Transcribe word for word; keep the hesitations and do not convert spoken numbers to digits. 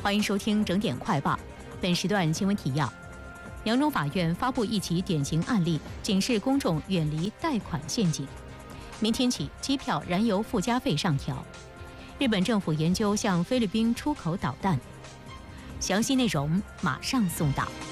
欢迎收听整点快报。本时段新闻提要：扬州法院发布一起典型案例，警示公众远离贷款陷阱。明天起，机票、燃油附加费上调。日本政府研究向菲律宾出口导弹。详细内容马上送达。